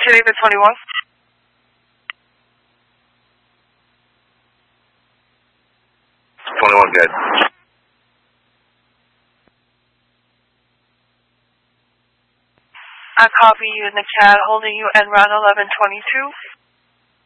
Geneva 21. 21 good. I copy you in the CAD holding you en route 1122.